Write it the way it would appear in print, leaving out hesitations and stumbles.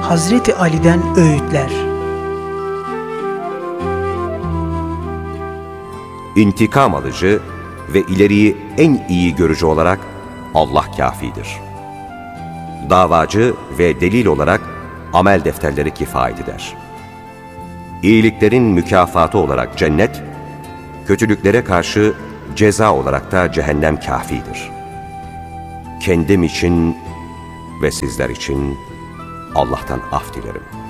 Hazreti Ali'den öğütler. İntikam alıcı ve ileriyi en iyi görücü olarak Allah kâfidir. Davacı ve delil olarak amel defterleri kifayet eder. İyiliklerin mükafatı olarak cennet, kötülüklere karşı ceza olarak da cehennem kâfidir. Kendim için ve sizler için Allah'tan af dilerim.